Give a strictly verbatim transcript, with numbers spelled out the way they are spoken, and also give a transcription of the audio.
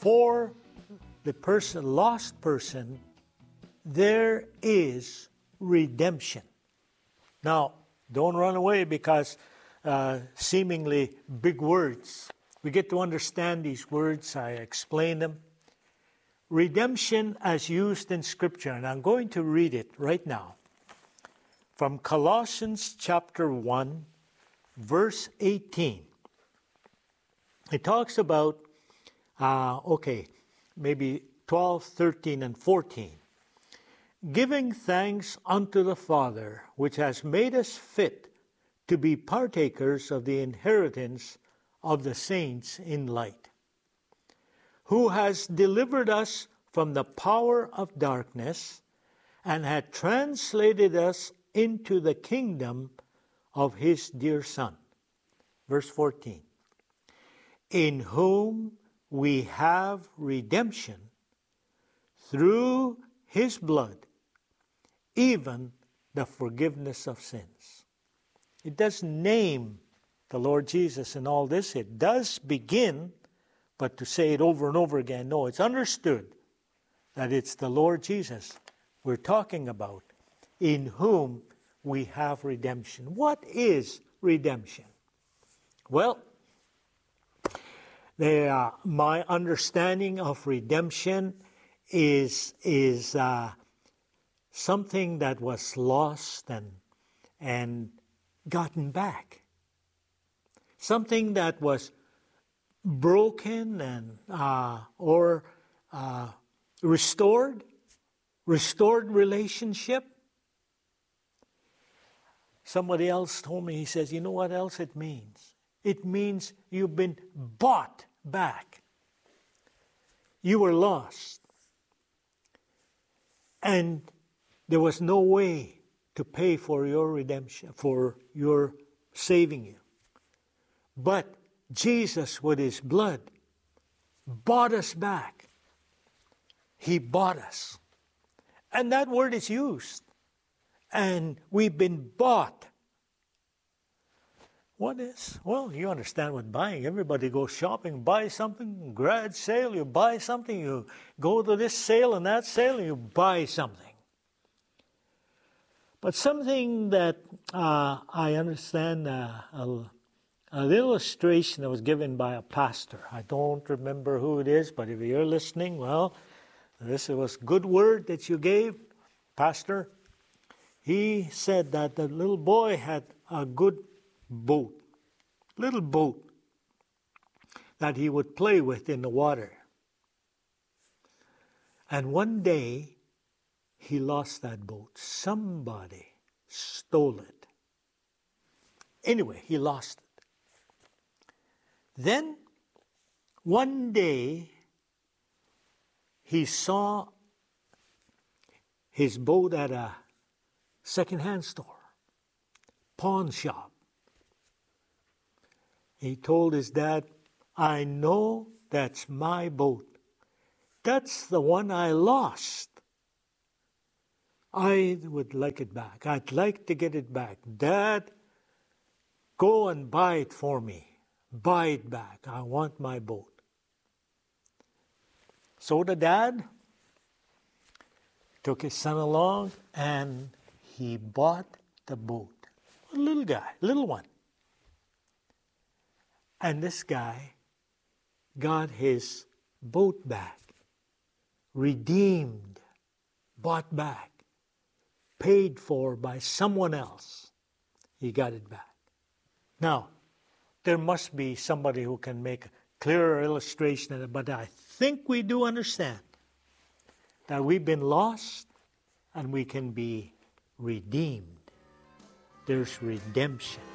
for the person, lost person, there is redemption. Now, don't run away because uh, seemingly big words. We get to understand these words. I explain them. Redemption as used in Scripture, and I'm going to read it right now. From Colossians chapter one, verse eighteen. It talks about, uh, okay, maybe twelve, thirteen, and fourteen. Giving thanks unto the Father, which has made us fit to be partakers of the inheritance of the saints in light, who has delivered us from the power of darkness and had translated us into the kingdom of his dear Son. Verse fourteen. In whom we have redemption through his blood, even the forgiveness of sins. It doesn't name the Lord Jesus in all this. It does begin, but to say it over and over again, no, it's understood that it's the Lord Jesus we're talking about, in whom we have redemption. What is redemption? Well, the, uh, my understanding of redemption is, is uh, something that was lost and, and gotten back. Something that was broken and uh, or uh, restored, restored relationship. Somebody else told me, he says, you know what else it means? It means you've been bought back. You were lost. And there was no way to pay for your redemption, for your saving you. But Jesus, with his blood, bought us back. He bought us. And that word is used. And we've been bought. What is? Well, you understand what buying. Everybody goes shopping, buy something, garage sale, you buy something, you go to this sale and that sale, and you buy something. But something that uh, I understand, uh, a, an illustration that was given by a pastor. I don't remember who it is, but if you're listening, well, this was a good word that you gave, Pastor. He said that the little boy had a good boat, little boat that he would play with in the water. And one day, he lost that boat. Somebody stole it. Anyway, he lost it. Then, one day, he saw his boat at a second-hand store, pawn shop. He told his dad, I know that's my boat. That's the one I lost. I would like it back. I'd like to get it back. Dad, go and buy it for me. Buy it back. I want my boat. So the dad took his son along and he bought the boat. A little guy, little one. And this guy got his boat back, redeemed, bought back, paid for by someone else. He got it back. Now, there must be somebody who can make a clearer illustration of it, but I think we do understand that we've been lost and we can be redeemed. There's redemption.